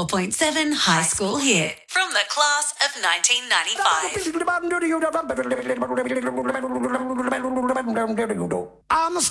94.7 High School Hit from the class of 1995. I'm